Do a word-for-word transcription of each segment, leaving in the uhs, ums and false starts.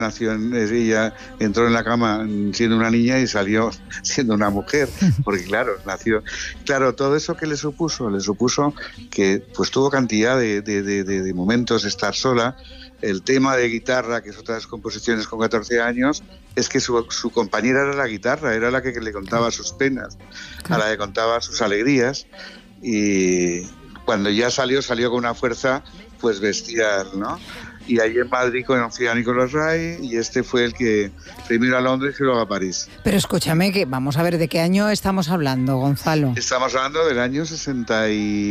nació en, ella entró en la cama siendo una niña y salió siendo una mujer, porque claro, nació... Claro, todo eso que le supuso, le supuso que pues tuvo cantidad de, de, de, de, de momentos de estar sola. El tema de guitarra, que es otra de las composiciones con catorce años, es que su, su compañera era la guitarra, era la que, que le contaba sus penas, a la que contaba sus alegrías, y cuando ya salió, salió con una fuerza pues bestial, ¿no? Y allí en Madrid conocí a Nicolas Ray y este fue el que primero a Londres y luego a París. Pero escúchame, que vamos a ver de qué año estamos hablando, Gonzalo. Estamos hablando del año sesenta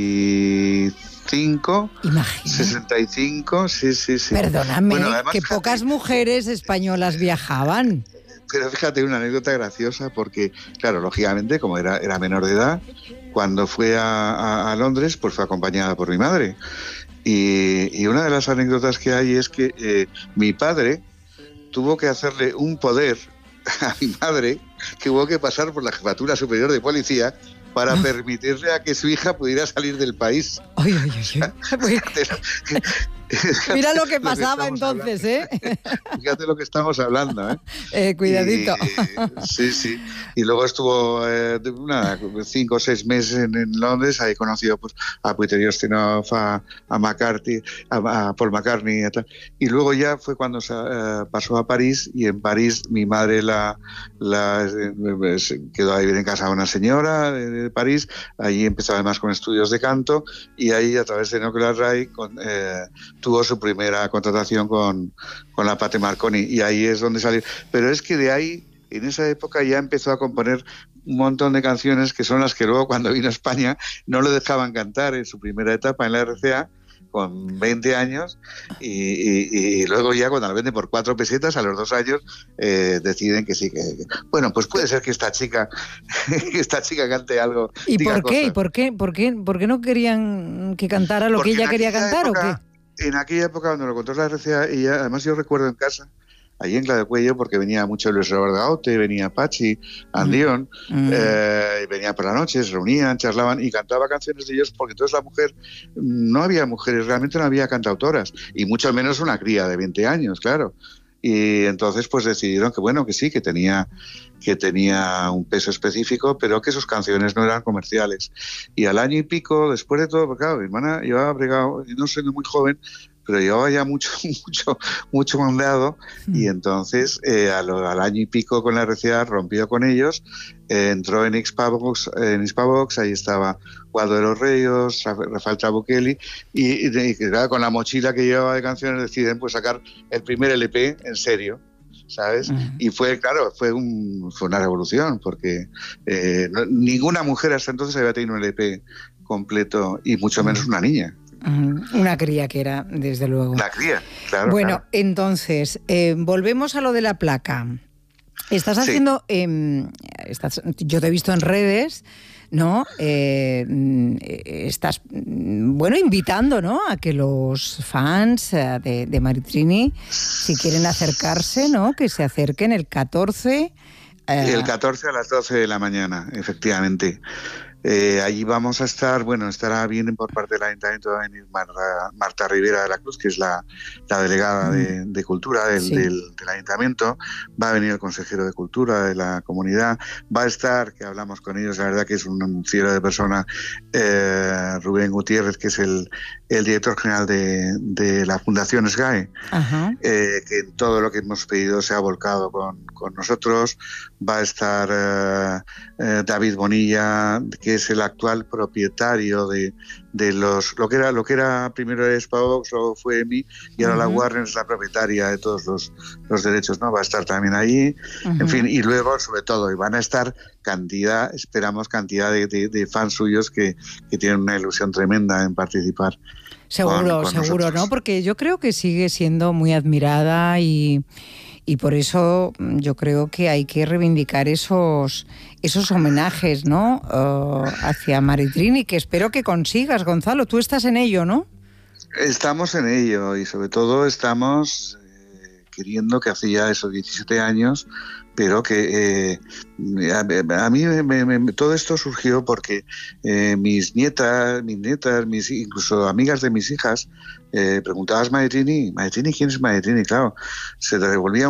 y cinco. Imagínate. sesenta y cinco, sí, sí, sí. Perdóname, bueno, además, que fíjate, pocas mujeres españolas viajaban. Pero fíjate, una anécdota graciosa porque, claro, lógicamente, como era, era menor de edad, cuando fue a, a, a Londres, pues fue acompañada por mi madre. Y, y una de las anécdotas que hay es que eh, mi padre tuvo que hacerle un poder a mi madre que hubo que pasar por la Jefatura Superior de Policía para no. permitirle a que su hija pudiera salir del país. Ay, ay, ay, ay. Mira lo que pasaba lo que entonces, hablando. ¿eh? Fíjate lo que estamos hablando, ¿eh? eh cuidadito. Y, sí, sí. Y luego estuvo eh, nada, cinco o seis meses en, en Londres, ahí conoció pues, a Peter Ustinov, a, a McCarthy, a, a Paul McCartney y tal. Y luego ya fue cuando se, eh, pasó a París, y en París mi madre la, la eh, quedó a vivir en casa de una señora de, de París. Allí empezó además con estudios de canto, y ahí a través de Nicolas Ray con, eh, tuvo su primera contratación con, con la Pate Marconi, y ahí es donde salió. Pero es que de ahí, en esa época, ya empezó a componer un montón de canciones que son las que luego, cuando vino a España, no lo dejaban cantar en su primera etapa en la R C A, con veinte años, y, y, y luego ya cuando la venden por cuatro pesetas, a los dos años, eh, deciden que sí, que, que bueno, pues puede ser que esta chica, que esta chica cante algo. ¿Y por qué? Cosas. ¿Y por qué? ¿Por qué? ¿Por qué no querían que cantara lo Porque que ella quería cantar época, o qué? En aquella época, cuando lo contó la R C A, ella, además yo recuerdo en casa, allí en Clavecuello, porque venía mucho Luis Roberto Gaute, venía Pachi, Andión, mm. eh, venía por la noche, se reunían, charlaban y cantaba canciones de ellos, porque entonces la mujer, no había mujeres, realmente no había cantautoras, y mucho menos una cría de veinte años, claro. Y entonces pues decidieron que bueno, que sí, que tenía, que tenía un peso específico, pero que sus canciones no eran comerciales. Y al año y pico, después de todo, porque claro, mi hermana llevaba bregado, no siendo muy joven, pero llevaba ya mucho, mucho, mucho mandado, mm. y entonces eh, al, al año y pico con la R C A rompió con ellos, eh, entró en Xpavox, en Xpavox, ahí estaba Waldo de los Ríos, Rafael Trabuchelli, y, y, y claro, con la mochila que llevaba de canciones deciden pues sacar el primer L P en serio, ¿sabes? Mm. Y fue, claro, fue, un, fue una revolución, porque eh, no, ninguna mujer hasta entonces había tenido un L P completo, y mucho menos una niña. Una cría que era, desde luego. La cría, claro. Bueno, claro. entonces, eh, volvemos a lo de la placa. Estás haciendo, sí. eh, estás, yo te he visto en redes, ¿no? Eh, estás, bueno, invitando, ¿no? A que los fans de, de Maritrini, si quieren acercarse, ¿no? Que se acerquen el catorce. Eh, el catorce a las doce de la mañana, efectivamente. Eh, allí vamos a estar, bueno, estará bien por parte del Ayuntamiento, va a venir Marta, Marta Rivera de la Cruz, que es la, la delegada mm. de, de Cultura del, sí. del, del Ayuntamiento, va a venir el consejero de Cultura de la comunidad, va a estar, que hablamos con ellos, la verdad que es un fiero de persona, eh, Rubén Gutiérrez, que es el, el director general de, de la Fundación S G A E, uh-huh. eh, que todo lo que hemos pedido se ha volcado con, con nosotros, va a estar eh, eh, David Bonilla, que es el actual propietario de, de los lo que era lo que era primero el Xpavox, luego fue EMI, y ahora uh-huh. la Warner es la propietaria de todos los, los derechos, ¿no? Va a estar también ahí, uh-huh. en fin, y luego sobre todo, y van a estar cantidad, esperamos cantidad de, de, de fans suyos que, que tienen una ilusión tremenda en participar. Seguro, con, con seguro, nosotros. ¿no? Porque yo creo que sigue siendo muy admirada y Y por eso yo creo que hay que reivindicar esos, esos homenajes, ¿no? Uh, hacia Maritrini, que espero que consigas, Gonzalo. Tú estás en ello, ¿no? Estamos en ello, y sobre todo estamos... Eh, queriendo, que hacía esos diecisiete años, pero que eh, a, a mí me, me, todo esto surgió porque eh, mis nietas, mis nietas, mis, incluso amigas de mis hijas, eh, preguntabas Maestrini, Maestrini, ¿quién es Maestrini? Claro, se te revolvía